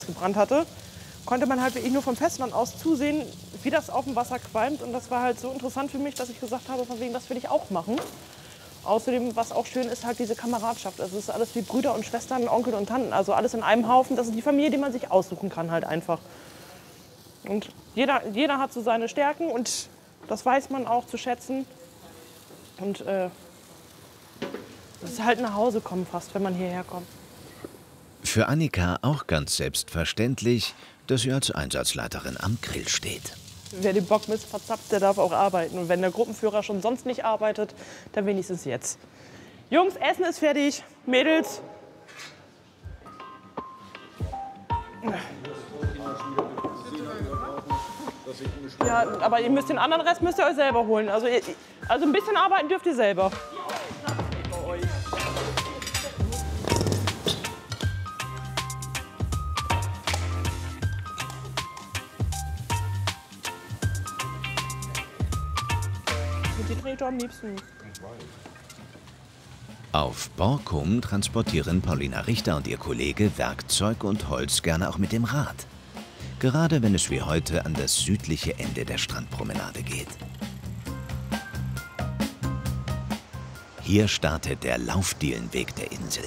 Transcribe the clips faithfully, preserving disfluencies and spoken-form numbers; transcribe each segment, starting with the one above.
gebrannt hatte, konnte man halt wirklich nur vom Festland aus zusehen, wie das auf dem Wasser qualmt. Und das war halt so interessant für mich, dass ich gesagt habe, von wegen, das will ich auch machen. Außerdem, was auch schön ist, halt diese Kameradschaft. Also es ist alles wie Brüder und Schwestern, Onkel und Tanten, also alles in einem Haufen. Das ist die Familie, die man sich aussuchen kann halt einfach. Und jeder, jeder hat so seine Stärken und das weiß man auch zu schätzen. Und äh, das ist halt nach Hause kommen fast, wenn man hierher kommt. Für Annika auch ganz selbstverständlich, dass sie als Einsatzleiterin am Grill steht. Wer den Bock misst, verzapft, der darf auch arbeiten. Und wenn der Gruppenführer schon sonst nicht arbeitet, dann wenigstens jetzt. Jungs, Essen ist fertig. Mädels. Ja, aber ihr müsst den anderen Rest müsst ihr euch selber holen. Also, ihr, also ein bisschen arbeiten dürft ihr selber. Die trägt am liebsten. Auf Borkum transportieren Paulina Richter und ihr Kollege Werkzeug und Holz gerne auch mit dem Rad. Gerade wenn es wie heute an das südliche Ende der Strandpromenade geht. Hier startet der Laufdielenweg der Insel.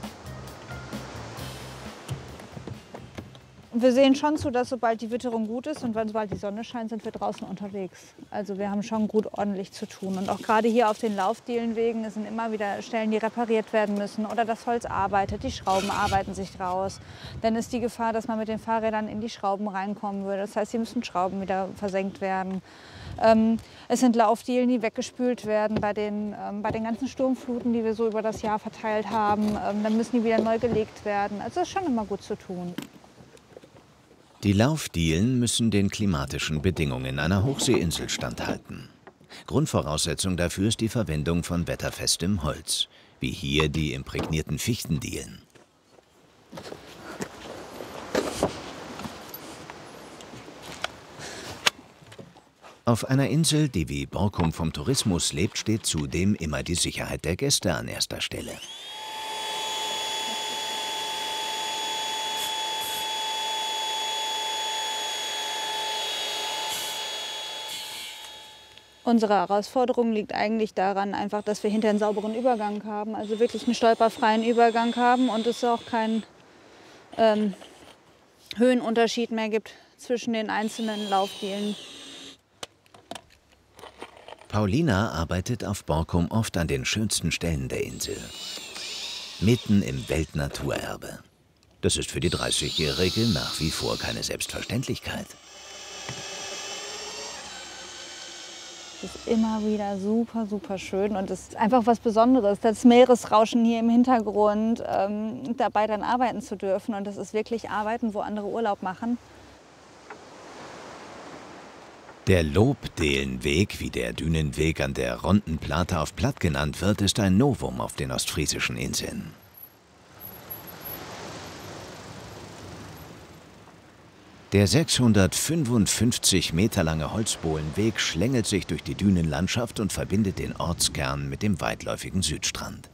Wir sehen schon zu, dass sobald die Witterung gut ist und wenn sobald die Sonne scheint, sind wir draußen unterwegs. Also wir haben schon gut ordentlich zu tun. Und auch gerade hier auf den Laufdielenwegen, es sind immer wieder Stellen, die repariert werden müssen oder das Holz arbeitet, die Schrauben arbeiten sich raus. Dann ist die Gefahr, dass man mit den Fahrrädern in die Schrauben reinkommen würde. Das heißt, hier müssen Schrauben wieder versenkt werden. Ähm, es sind Laufdielen, die weggespült werden bei den, ähm, bei den ganzen Sturmfluten, die wir so über das Jahr verteilt haben. Ähm, dann müssen die wieder neu gelegt werden. Also es ist schon immer gut zu tun. Die Laufdielen müssen den klimatischen Bedingungen einer Hochseeinsel standhalten. Grundvoraussetzung dafür ist die Verwendung von wetterfestem Holz, wie hier die imprägnierten Fichtendielen. Auf einer Insel, die wie Borkum vom Tourismus lebt, steht zudem immer die Sicherheit der Gäste an erster Stelle. Unsere Herausforderung liegt eigentlich daran, einfach, dass wir hinterher einen sauberen Übergang haben, also wirklich einen stolperfreien Übergang haben und es auch keinen ähm, Höhenunterschied mehr gibt zwischen den einzelnen Laufdielen. Paulina arbeitet auf Borkum oft an den schönsten Stellen der Insel. Mitten im Weltnaturerbe. Das ist für die dreißigjährige nach wie vor keine Selbstverständlichkeit. Es ist immer wieder super, super schön und es ist einfach was Besonderes, das Meeresrauschen hier im Hintergrund, ähm, dabei dann arbeiten zu dürfen. Und das ist wirklich Arbeiten, wo andere Urlaub machen. Der Lobdelenweg, wie der Dünenweg an der Ronden Plata auf Platt genannt wird, ist ein Novum auf den ostfriesischen Inseln. Der sechshundertfünfundfünfzig Meter lange Holzbohlenweg schlängelt sich durch die Dünenlandschaft und verbindet den Ortskern mit dem weitläufigen Südstrand.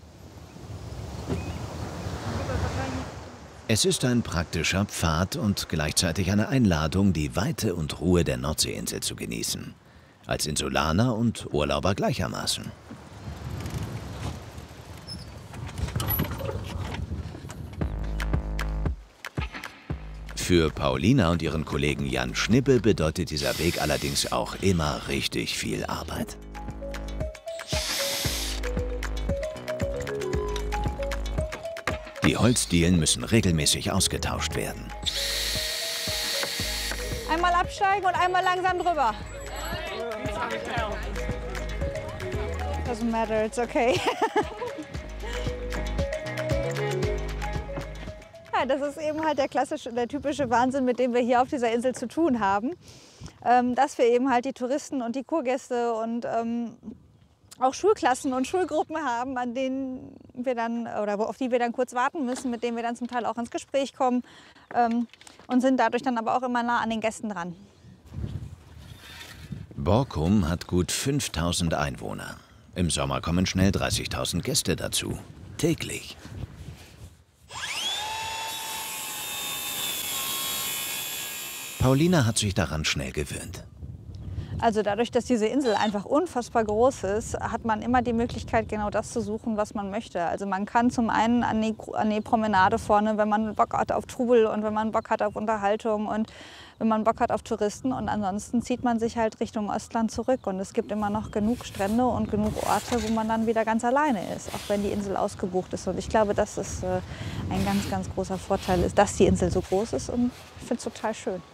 Es ist ein praktischer Pfad und gleichzeitig eine Einladung, die Weite und Ruhe der Nordseeinsel zu genießen. Als Insulaner und Urlauber gleichermaßen. Für Paulina und ihren Kollegen Jan Schnippe bedeutet dieser Weg allerdings auch immer richtig viel Arbeit. Die Holzdielen müssen regelmäßig ausgetauscht werden. Einmal absteigen und einmal langsam drüber. Doesn't matter, it's okay. Ja, das ist eben halt der klassische, der typische Wahnsinn, mit dem wir hier auf dieser Insel zu tun haben. Ähm, dass wir eben halt die Touristen und die Kurgäste und ähm, auch Schulklassen und Schulgruppen haben, an denen wir dann oder auf die wir dann kurz warten müssen, mit denen wir dann zum Teil auch ins Gespräch kommen ähm, und sind dadurch dann aber auch immer nah an den Gästen dran. Borkum hat gut fünftausend Einwohner. Im Sommer kommen schnell dreißigtausend Gäste dazu. Täglich. Paulina hat sich daran schnell gewöhnt. Also dadurch, dass diese Insel einfach unfassbar groß ist, hat man immer die Möglichkeit, genau das zu suchen, was man möchte. Also man kann zum einen an die, an die Promenade vorne, wenn man Bock hat auf Trubel und wenn man Bock hat auf Unterhaltung und wenn man Bock hat auf Touristen. Und ansonsten zieht man sich halt Richtung Ostland zurück. Und es gibt immer noch genug Strände und genug Orte, wo man dann wieder ganz alleine ist, auch wenn die Insel ausgebucht ist. Und ich glaube, dass es äh, ein ganz, ganz großer Vorteil ist, dass die Insel so groß ist. Und ich finde es total schön.